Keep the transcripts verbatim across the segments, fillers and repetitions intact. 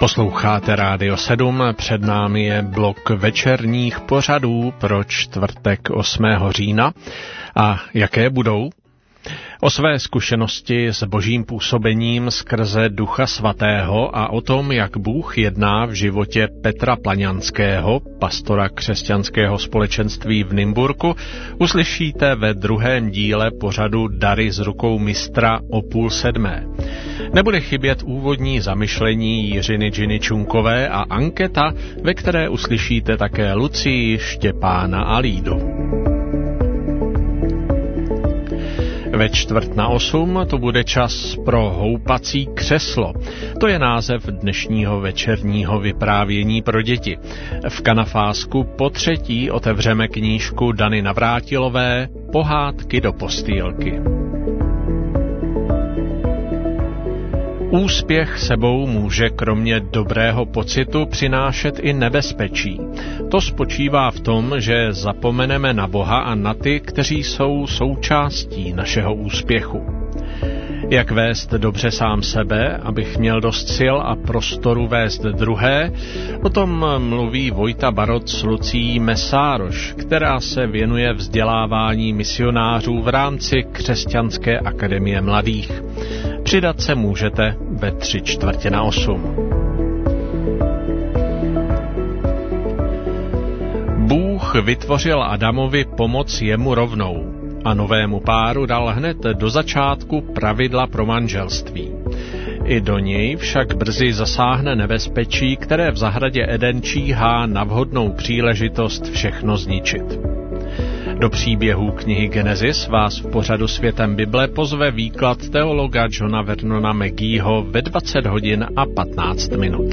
Posloucháte Rádio sedm, před námi je blok večerních pořadů pro čtvrtek osmého října. A jaké budou? O své zkušenosti s božím působením skrze Ducha Svatého a o tom, jak Bůh jedná v životě Petra Plaňanského, pastora křesťanského společenství v Nymburku, uslyšíte ve druhém díle pořadu Dary z rukou mistra o půl sedmé. Nebude chybět úvodní zamyšlení Jiřiny Džiny Čunkové a anketa, ve které uslyšíte také Lucii, Štěpána a Lídu. Ve čtvrt na osm to bude čas pro houpací křeslo. To je název dnešního večerního vyprávění pro děti. V Kanafásku po třetí otevřeme knížku Dany Navrátilové Pohádky do postýlky. Úspěch sebou může kromě dobrého pocitu přinášet i nebezpečí. To spočívá v tom, že zapomeneme na Boha a na ty, kteří jsou součástí našeho úspěchu. Jak vést dobře sám sebe, abych měl dost sil a prostoru vést druhé, o tom mluví Vojta Barot s Lucií Mesároš, která se věnuje vzdělávání misionářů v rámci Křesťanské akademie mladých. Přidat se můžete ve tři čtvrtě na osm. Bůh vytvořil Adamovi pomoc jemu rovnou a novému páru dal hned do začátku pravidla pro manželství. I do něj však brzy zasáhne nebezpečí, které v zahradě Eden číhá na vhodnou příležitost všechno zničit. Do příběhů knihy Genesis vás v pořadu Světem Bible pozve výklad teologa Johna Vernona Mageeho ve dvacet hodin a patnáct minut.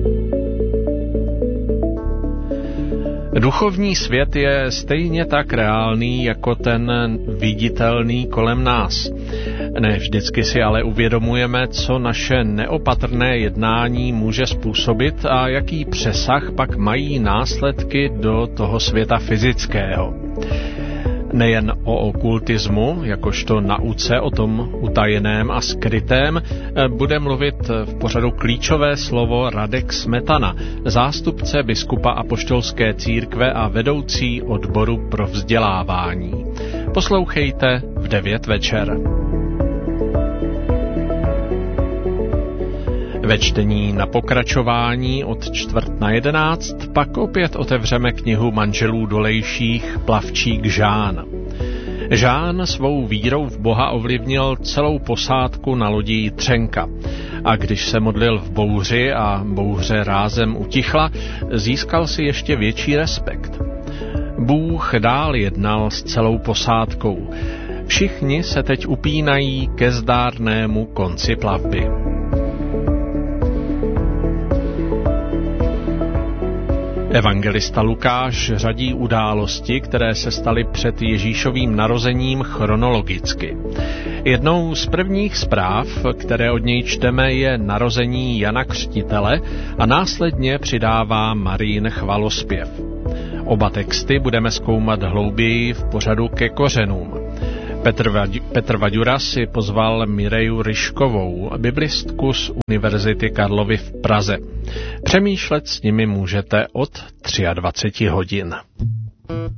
Duchovní svět je stejně tak reálný jako ten viditelný kolem nás. Ne vždycky si ale uvědomujeme, co naše neopatrné jednání může způsobit a jaký přesah pak mají následky do toho světa fyzického. Nejen o okultismu, jakožto nauce o tom utajeném a skrytém, bude mluvit v pořadu klíčové slovo Radek Smetana, zástupce biskupa apoštolské církve a vedoucí odboru pro vzdělávání. Poslouchejte v devět večer. Ve čtení na pokračování od čtvrt na jedenáct pak opět otevřeme knihu manželů Dolejších Plavčík Žán. Žán svou vírou v Boha ovlivnil celou posádku na lodi Jitřenka. A když se modlil v bouři a bouře rázem utichla, získal si ještě větší respekt. Bůh dál jednal s celou posádkou. Všichni se teď upínají ke zdárnému konci plavby. Evangelista Lukáš řadí události, které se staly před Ježíšovým narozením chronologicky. Jednou z prvních zpráv, které od něj čteme, je narození Jana Křtitele a následně přidává Marijin chvalospěv. Oba texty budeme zkoumat hlouběji v pořadu Ke kořenům. Petr, Vadi- Petr Vaďura si pozval Mireju Ryškovou, biblistku z Univerzity Karlovy v Praze. Přemýšlet s nimi můžete od dvacet tři hodin.